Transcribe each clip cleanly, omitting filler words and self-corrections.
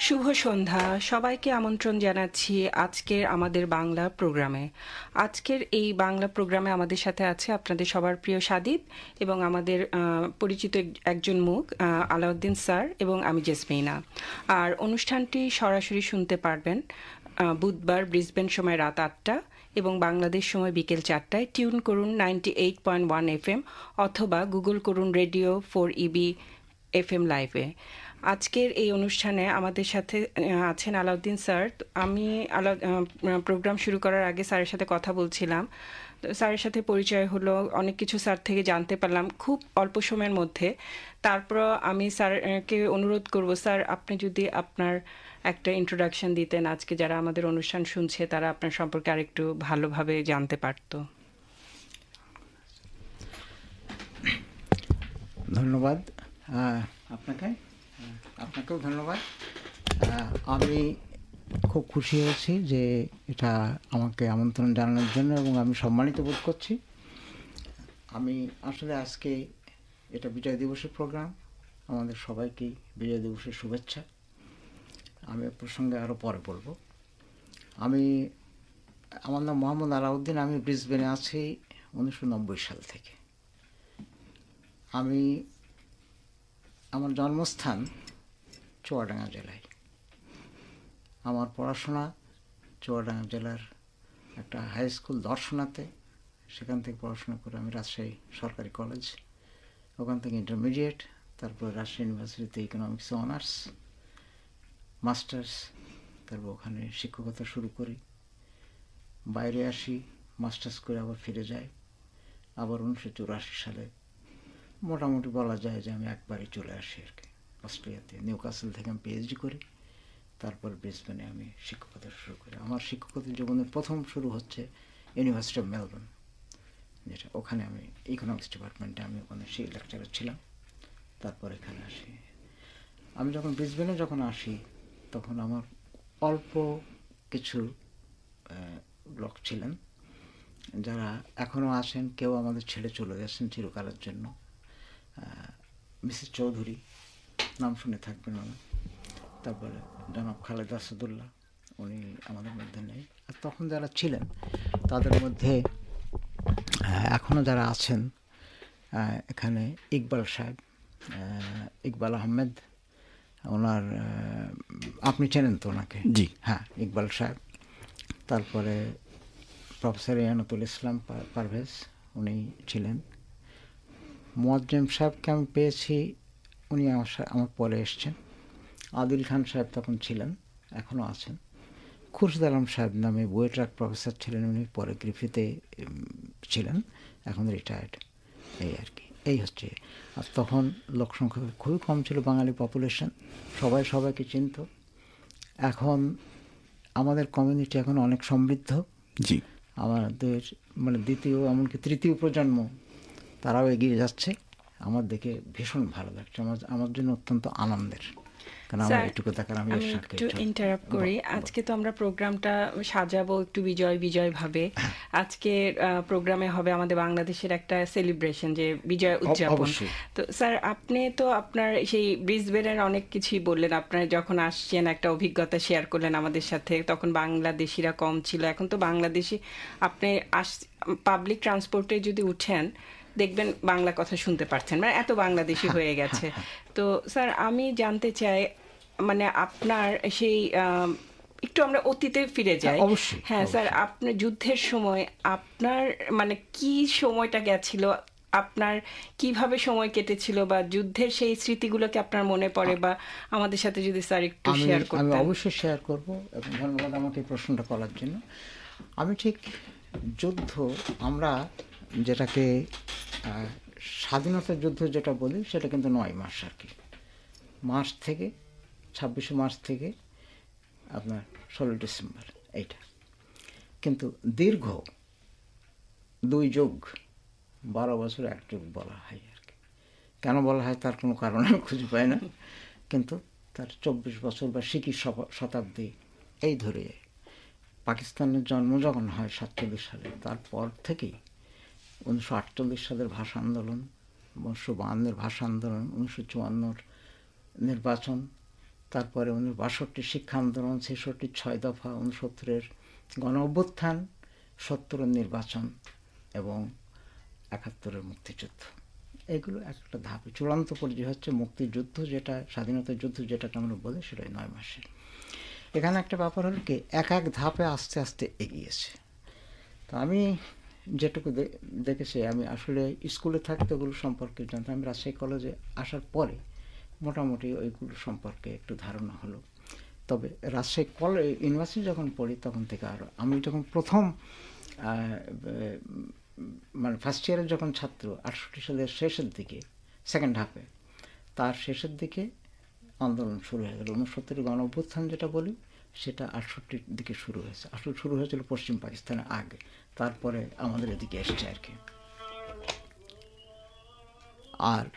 শুভ সন্ধ্যা। সবাইকে আমন্ত্রণ জানাচ্ছি আজকের আমাদের বাংলা প্রোগ্রামে। আজকের এই বাংলা প্রোগ্রামে আমাদের সাথে আছে আপনাদের সবার প্রিয় সাদিদ এবং আমাদের পরিচিত একজন মুখ আলাউদ্দিন স্যার এবং আমি জেসমিনা। আর অনুষ্ঠানটি সরাসরি শুনতে পারবেন বুধবার ব্রিসবেন সময় রাত ৮টা এবং বাংলাদেশ সময় বিকেল ৪টায়। টিউন করুন 98.1 FM অথবা গুগল করুন রেডিও 4EB FM লাইভে। আজকের এই অনুষ্ঠানে আমাদের সাথে আছেন আলাউদ্দিন স্যার। আমি প্রোগ্রাম শুরু করার আগে স্যারের সাথে কথা বলছিলাম, স্যারের সাথে পরিচয় হলো, অনেক কিছু স্যার থেকে জানতে পারলাম খুব অল্প সময়ের মধ্যে। তারপর আমি স্যারকে অনুরোধ করব, স্যার আপনি যদি আপনার একটা ইন্ট্রোডাকশন দিতেন, আজকে যারা আমাদের অনুষ্ঠান শুনছে তারা আপনার সম্পর্কে আরেকটু ভালোভাবে জানতে পারত। ধন্যবাদ আপনাকেও ধন্যবাদ। আমি খুব খুশি হয়েছি যে এটা আমাকে আমন্ত্রণ জানানোর জন্য এবং আমি সম্মানিত বোধ করছি। আমি আসলে আজকে এটা বিজয় দিবসের প্রোগ্রাম, আমাদের সবাইকেই বিজয় দিবসের শুভেচ্ছা। আমি প্রসঙ্গে আরও পরে বলবো। আমার নাম মোহাম্মদ আলাউদ্দিন। আমি ব্রিসবেনে আছি 1990 সাল থেকে। আমার জন্মস্থান চুয়াডাঙ্গা জেলায়। আমার পড়াশোনা চুয়াডাঙ্গা জেলার একটা হাই স্কুল দর্শনাতে, সেখান থেকে পড়াশোনা করে আমি রাজশাহী সরকারি কলেজ, ওখান থেকে ইন্টারমিডিয়েট, তারপর রাজশাহী ইউনিভার্সিটিতে ইকোনমিক্সে অনার্স, মাস্টার্স, তারপর ওখানে শিক্ষকতা শুরু করি। বাইরে আসি, মাস্টার্স করে আবার ফিরে যাই। আবার 1984 সালে মোটামুটি বলা যায় যে আমি একবারই চলে আসি আর কি অস্ট্রেলিয়াতে। নিউক্যাসল থেকে আমি পিএইচডি করি, তারপর ব্রিসবেনে আমি শিক্ষকতা শুরু করি। আমার শিক্ষকতা জীবনের প্রথম শুরু হচ্ছে ইউনিভার্সিটি অফ মেলবোর্ন, যেটা ওখানে আমি ইকোনমিক্স ডিপার্টমেন্টে আমি ওখানে সেই লেকচারার ছিলাম। তারপর এখানে আসি। আমি যখন ব্রিসবেনে আসি তখন আমার অল্প কিছু লোক ছিলেন যারা এখনও আছেন, কেউ আমাদের ছেড়ে চলে গেছেন চিরকালের জন্য। মিসেস চৌধুরী, নাম শুনে থাকবেন ওনার। তারপরে জনাব খালেদ আসাদুল্লাহ, উনি আমাদের মধ্যে নেই। আর তখন যারা ছিলেন তাদের মধ্যে এখনও যারা আছেন এখানে ইকবাল সাহেব, ইকবাল আহমেদ, ওনার আপনি চেনেন তো ওনাকে? জি হ্যাঁ, ইকবাল সাহেব। তারপরে প্রফেসর ইয়ানুতুল ইসলাম পারভেজ, উনি ছিলেন। মোয়াজ্জেম সাহেবকে আমি পেয়েছি, উনি আমার পরে এসছেন। আদিল খান সাহেব তখন ছিলেন, এখনও আছেন। খুরশিদ আলম সাহেব নামে বুয়েটার প্রফেসর ছিলেন, উনি পরে গ্রিফিতে ছিলেন, এখন রিটায়ার্ড। এই আর কি, এই হচ্ছে। আর তখন লোক সংখ্যা খুবই কম ছিল, বাঙালি পপুলেশন, সবাই সবাইকে চিনত। এখন আমাদের কমিউনিটি এখন অনেক সমৃদ্ধ। জি, আমাদের দ্বিতীয় এমনকি তৃতীয় প্রজন্ম তারাও এগিয়ে যাচ্ছে। আমার দেখে ভীষণ ভালো লাগছে, আমার জন্য অত্যন্ত আনন্দের। আমি একটু ইন্টারাপ্ট করি। আজকে তো আমরা প্রোগ্রামটা সাজাবো একটু বিজয় বিজয় ভাবে। আজকের প্রোগ্রামে হবে আমাদের বাংলাদেশের একটা সেলিব্রেশন, যে বিজয় উদযাপন। তো স্যার, আপনি তো আপনার সেই ব্রিসবেনের অনেক কিছুই বললেন, আপনার যখন আসছেন একটা অভিজ্ঞতা শেয়ার করলেন আমাদের সাথে। তখন বাংলাদেশিরা কম ছিল, এখন তো বাংলাদেশি। আপনি পাবলিক ট্রান্সপোর্টে যদি উঠেন দেখবেন বাংলা কথা শুনতে পারছেন, এত বাংলাদেশি হয়ে গেছে। তো স্যার, আমি জানতে চাই আপনার সেই একটু আমরা অতীতে ফিরে যাই। হ্যাঁ স্যার, আপনার যুদ্ধের সময় আপনার কি সময়টা গেছিল, আপনার কিভাবে সময় কেটেছিল, বা যুদ্ধের সেই স্মৃতিগুলোকে আপনার মনে পড়ে, বা আমাদের সাথে যদি স্যার একটু শেয়ার করতেন। আমি অবশ্যই শেয়ার করব, এবং ধন্যবাদ আমাকে এই প্রশ্নটা করার জন্য। আমি ঠিক যুদ্ধ, আমরা যেটাকে স্বাধীনতার যুদ্ধ যেটা বলি, সেটা কিন্তু 9 মাস আর কি। মার্চ থেকে 26 মার্চ থেকে আপনার 16 ডিসেম্বর, এইটা কিন্তু দীর্ঘ 2 যুগ, 12 বছর 1 যুগ বলা হয় আর কি। কেন বলা হয় তার কোনো কারণ আমি খুঁজে পাই না, কিন্তু তার 24 বছর বা 21 শতাব্দী এই ধরে। পাকিস্তানের জন্ম যখন হয় 47 সালে, তারপর থেকেই 1948 সালের ভাষা আন্দোলন, 1952 ভাষা আন্দোলন, 1954 নির্বাচন, তারপরে 1962 শিক্ষা আন্দোলন, 66 6 দফা, 69 গণ অভ্যুত্থান, 70 নির্বাচন এবং 71 মুক্তিযুদ্ধ। এগুলো একটা ধাপে। চূড়ান্ত পর্যায়ে হচ্ছে মুক্তিযুদ্ধ, যেটা স্বাধীনতার যুদ্ধ যেটাকে আমরা বলি, সেটাই 9 মাসে। এখানে একটা ব্যাপার হলো কি, এক এক ধাপে আস্তে আস্তে এগিয়েছে। তো আমি যেটুকু দেখেছি, আমি আসলে স্কুলে থাকতে ওগুলো সম্পর্কে জানতাম। আমি রাজশাহী কলেজে আসার পরে মোটামুটি ওইগুলো সম্পর্কে একটু ধারণা হলো। তবে রাজশাহী ইউনিভার্সিটি যখন পড়ি তখন থেকে আরও, আমি যখন প্রথম মানে ফার্স্ট ইয়ারের যখন ছাত্র, 68 সালের শেষের দিকে, সেকেন্ড হাফে, তার শেষের দিকে আন্দোলন শুরু হয়ে গেল। 69 গণ অভ্যুত্থান যেটা বলি, সেটা 68 দিকে শুরু হয়েছে। আসলে শুরু হয়েছিল পশ্চিম পাকিস্তানে আগে, তারপরে আমাদের এদিকে এসছে আর কি। আর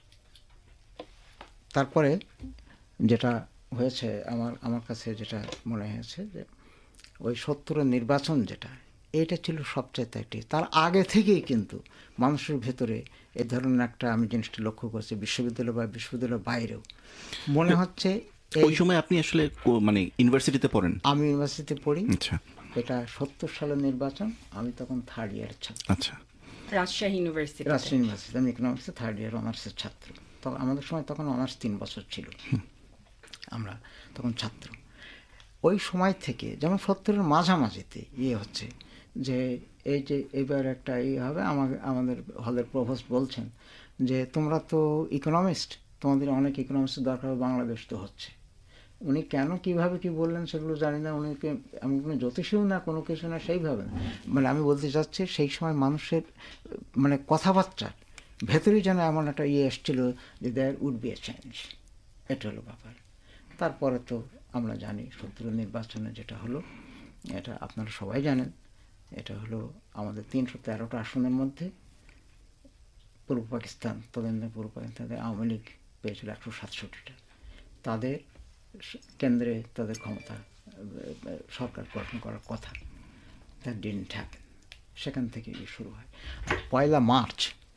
তারপরে যেটা হয়েছে, আমার কাছে যেটা মনে হয়েছে, যে ওই 70 নির্বাচন যেটা, এইটা ছিল সবচাইতে একটি, তার আগে থেকেই কিন্তু মানুষের ভেতরে এ ধরনের একটা, আমি জিনিসটা লক্ষ্য করছি বিশ্ববিদ্যালয় বা বিশ্ববিদ্যালয়ের বাইরেও, মনে হচ্ছে ওই সময় আপনি আসলে মানে ইউনিভার্সিটিতে পড়েন? আমি ইউনিভার্সিটিতে পড়ি। আচ্ছা। এটা 70 সালের নির্বাচন, আমি তখন থার্ড ইয়ারের ছাত্র। আচ্ছা। রাজশাহী ইউনিভার্সিটি। আমি ইকোনমিক্সে থার্ড ইয়ার অনার্সের ছাত্র। তখন আমাদের সময় তখন অনার্স 3 বছর ছিল, আমরা তখন ছাত্র। ওই সময় থেকে যেমন 70-এর মাঝামাঝিতে হচ্ছে যে এই যে এবার একটা হবে, আমাদের হলের প্রভোস্ট বলছেন যে তোমরা তো ইকোনমিস্ট, তোমাদের অনেক ইকোনমিক্সের দরকার, বাংলাদেশ তো হচ্ছে। উনি কেন কিভাবে কি বললেন সেগুলো জানি না, উনিকে আমি কোনো জ্যোতিষীও না, কোনো কিছু না, সেইভাবে মানে আমি বলতে চাচ্ছি সেই সময় মানুষের মানে কথাবার্তার ভেতরেই যেন এমন একটা এসেছিল যে there would B A change. এটা হলো ব্যাপার। তারপরে তো আমরা জানি 70 নির্বাচনে যেটা হলো, এটা আপনারা সবাই জানেন, এটা হলো আমাদের 313টা আসনের মধ্যে পূর্ব পাকিস্তান, তদানীন্তন পূর্ব পাকিস্তানের আওয়ামী লীগ পেয়েছিল 167টা। তাদের কেন্দ্রে তাদের ক্ষমতা, সরকার গঠন করার কথা, দ্যাট ডিডন্ট হ্যাপেন। সেখান থেকে শুরু হয়। 1 মার্চ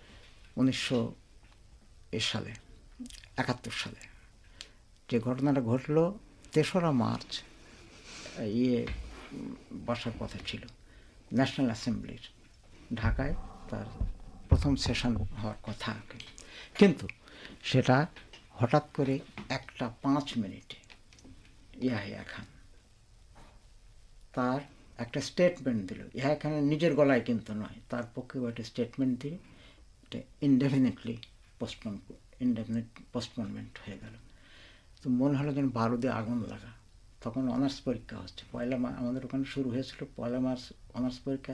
1971 সালে যে ঘটনাটা ঘটলো, 3রা মার্চ বসার কথা ছিল ন্যাশনাল অ্যাসেম্বলির, ঢাকায় তার প্রথম সেশন হওয়ার কথা, কিন্তু সেটা হঠাৎ করে 1:05 ইয়াহিয়া খান তার একটা স্টেটমেন্ট দিল। ইয়াহিয়া খানের নিজের গলায় কিন্তু নয়, তার পক্ষে একটা স্টেটমেন্ট দিয়ে এটা ইনডেফিনিটলি পোস্টপোনমেন্ট হয়ে গেল। তো মনে হলো যেন বারুদে আগুন লাগা। তখন অনার্স পরীক্ষা হচ্ছে, আমাদের ওখানে শুরু হয়েছিল 1 মার্চ অনার্স পরীক্ষা,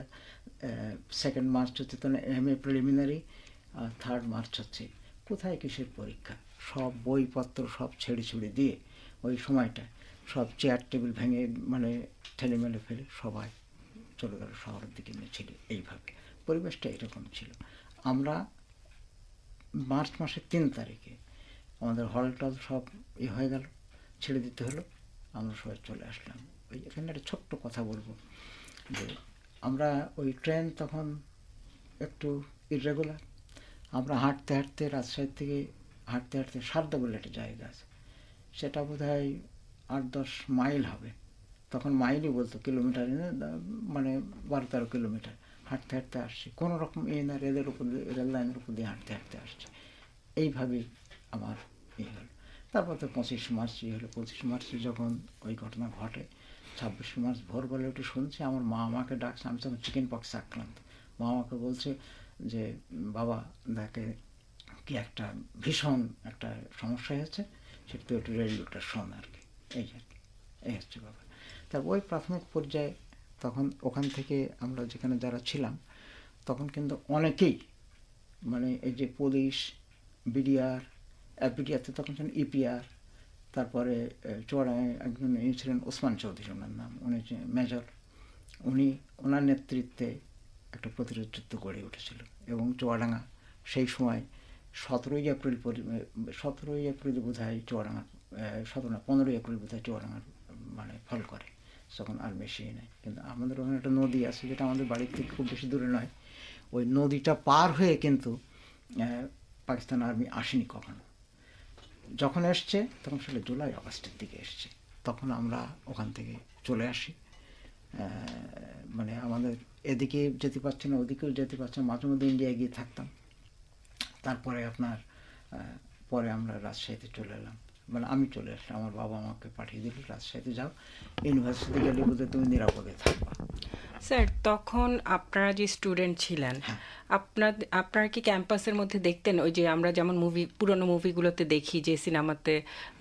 2 মার্চ হচ্ছে তো MA প্রিলিমিনারি, আর 3 মার্চ হচ্ছে কোথায় কিসের পরীক্ষা। সব বইপত্র সব ছেড়ে দিয়ে ওই সময়টা সব চেয়ার টেবিল ভেঙে মানে ঠেলেমেলে ফেলে সবাই চলে গেল শহরের দিকে মিছিল। এইভাবে পরিবেশটা এরকম ছিল। আমরা মার্চ মাসের 3 তারিখে আমাদের হল টল সব হয়ে গেল, ছেড়ে দিতে হলো, আমরা সবাই চলে আসলাম। ওই এখানে একটা ছোট্ট কথা বলবো যে আমরা ওই ট্রেন তখন একটু ইরেগুলার, আমরা হাঁটতে রাজশাহী থেকে হাঁটতে সারদা বলে একটা জায়গা আছে, সেটা বোধ হয় 8-10 মাইল হবে, তখন মাইলই বলতো, কিলোমিটার মানে 12-13 কিলোমিটার হাঁটতে আসছি, কোনো রকম না রেলের উপর, রেল লাইনের উপর দিয়ে হাঁটতে আসছি। এইভাবেই আমার হলো। তারপর তো 25 মার্চ হলো। 25 মার্চে যখন ওই ঘটনা ঘটে, 26 মার্চ ভোরবেলা উঠে শুনছি আমার মা আমাকে ডাকছে, আমি তখন চিকেন পক্স আক্রান্ত। মা আমাকে বলছে যে বাবা দেখে কি একটা ভীষণ একটা সমস্যা হয়েছে, সেটা তো একটু রেডিওটা শোন আর কি। এই হচ্ছে ব্যাপার। তারপর ওই প্রাথমিক পর্যায়ে তখন ওখান থেকে আমরা যেখানে যারা ছিলাম, তখন কিন্তু অনেকেই মানে এই যে পুলিশ, বিডিআরতে তখন ছিলেন EPR, তারপরে চুয়াডাঙ্গায় একজন ছিলেন ওসমান চৌধুরী, ওনার নাম, উনি মেজর, ওনার নেতৃত্বে একটা প্রতিরোধ যুদ্ধ গড়ে উঠেছিল। এবং চুয়াডাঙ্গা সেই সময় 17ই এপ্রিল বোধ হয় চুয়াডাঙ্গা, 15ই এপ্রিল বোধ হয় চুয়াডাঙ্গার মানে ফল করে, তখন আর বেশি নেই। কিন্তু আমাদের ওখানে একটা নদী আছে যেটা আমাদের বাড়ির থেকে খুব বেশি দূরে নয়, ওই নদীটা পার হয়ে কিন্তু পাকিস্তান আর্মি আসেনি কখনো। যখন এসছে তখন আসলে জুলাই আগস্টের দিকে এসছে, তখন আমরা ওখান থেকে চলে আসি। মানে আমাদের এদিকে যেতে পারছি না, ওদিকেও যেতে পারছি না, মাঝে মধ্যে ইন্ডিয়ায় গিয়ে থাকতাম। তারপরে আপনার পরে আমরা রাজশাহীতে চলে এলাম, মানে আমি চলে আসলাম, আমার বাবা আমাকে পাঠিয়ে দিল রাজশাহীতে যাও, ইউনিভার্সিটি গেলে বোধহয় তুমি নিরাপদে থাকবা। স্যার তখন আপনারা যে স্টুডেন্ট ছিলেন, আপনারা কি ক্যাম্পাসের মধ্যে দেখতেন ওই যে আমরা যেমন পুরনো মুভিগুলোতে দেখি যে সিনেমাতে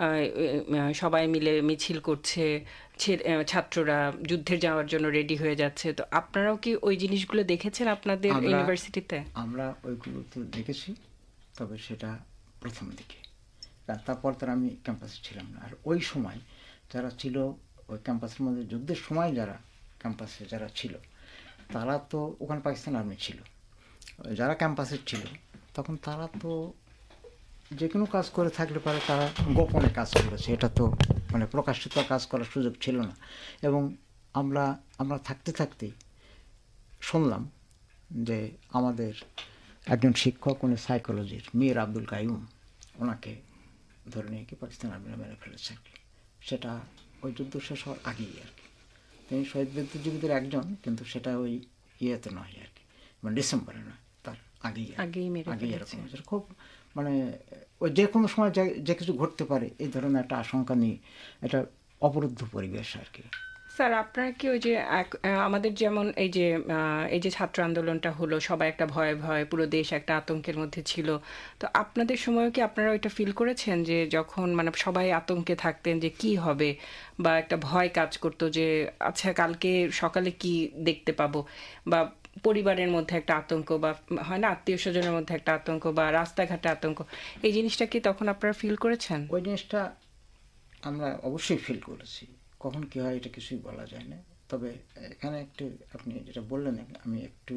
সবাই মিলে মিছিল করছে, ছাত্ররা যুদ্ধে যাওয়ার জন্য রেডি হয়ে যাচ্ছে, তো আপনারাও কি ওই জিনিসগুলো দেখেছেন আপনাদের ইউনিভার্সিটিতে? আমরা ওইগুলো তো দেখেছি, তবে সেটা প্রথম দিকে, তারপর তো আমি ক্যাম্পাসে ছিলাম না। আর ওই সময় যারা ছিল ওই ক্যাম্পাসের মধ্যে, যুদ্ধের সময় যারা ক্যাম্পাসে যারা ছিল, তারা তো ওখানে পাকিস্তান আর্মি ছিল, যারা ক্যাম্পাসে ছিল তখন তারা তো যে কোনো কাজ করে থাকলে পারে, তারা গোপনে কাজ করেছে, এটা তো মানে প্রকাশিত কাজ করার সুযোগ ছিল না। এবং আমরা থাকতে থাকতে শুনলাম যে আমাদের একজন শিক্ষক, উনি সাইকোলজির, মীর আব্দুল কাইয়ুম, ওনাকে ধরে নিয়ে কি পাকিস্তান আর্মিরা মেরে ফেলেছে আর কি। সেটা ওই যুদ্ধ শেষ হওয়ার আগেই আর কি। তিনি শহীদ বুদ্ধিজীবীদের একজন, কিন্তু সেটা ওই ইয়েতে নয় আর কি, মানে ডিসেম্বরে নয়, তার আগেই এরকম হয়েছে। খুব মানে ওই যে কোনো সময় যে কিছু ঘটতে পারে এই ধরনের একটা আশঙ্কা নিয়ে এটা অবরুদ্ধ পরিবেশ আর কি। স্যার আপনারা কি ওই যে আমাদের যেমন এই যে ছাত্র আন্দোলনটা হলো, সবাই একটা ভয়ে পুরো দেশ একটা আতঙ্কের মধ্যে ছিল, তো আপনাদের সময়ও কি আপনারা ওইটা ফিল করেছেন যে যখন মানে সবাই আতঙ্কে থাকতেন যে কি হবে, বা একটা ভয় কাজ করতো যে আচ্ছা কালকে সকালে কি দেখতে পাবো, বা পরিবারের মধ্যে একটা আতঙ্ক, বা হয় না আত্মীয় স্বজনের মধ্যে একটা আতঙ্ক, বা রাস্তাঘাটে আতঙ্ক, এই জিনিসটা কি তখন আপনারা ফিল করেছেন? ওই জিনিসটা আমরা অবশ্যই ফিল করেছি। কখন কী হয় এটা কিছুই বলা যায় না। তবে এখানে একটু আপনি যেটা বললেন আমি একটু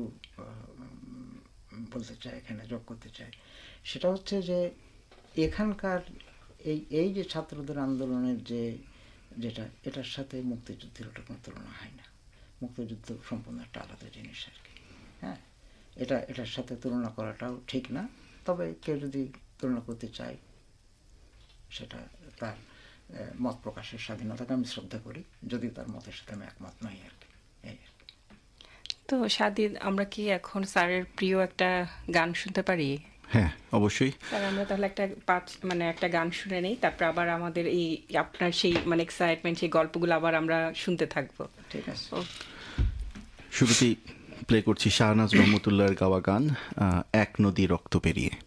বলতে চাই, এখানে যোগ করতে চাই, সেটা হচ্ছে যে এখানকার এই যে ছাত্রদের আন্দোলনের যেটা এটার সাথে মুক্তিযুদ্ধের ওটা কোনো তুলনা হয় না। মুক্তিযুদ্ধ সম্পূর্ণ একটা আলাদা জিনিস আর কি। হ্যাঁ, এটার সাথে তুলনা করাটাও ঠিক না। তবে কেউ যদি তুলনা করতে চায়, সেটা তার মত প্রকাশের স্বাধীনতাকে আমি শ্রদ্ধা করি, যদিও তার মতের সাথে আমি একমত নই আর কি। তো সাদিদ, আমরা কি এখন স্যারের প্রিয় একটা গান শুনতে পারি? হ্যাঁ অবশ্যই স্যার, আমরা তাহলে একটা গান শুনে নেই, তারপর আবার আমাদের এই আপনার সেই মানে এক্সাইটমেন্ট, সেই গল্পগুলো আবার আমরা শুনতে থাকবো। ঠিক আছে। শুরুতেই প্লে করছি শাহনাজ রহমতুল্লাহর গাওয়া গান এক নদী রক্ত পেরিয়ে।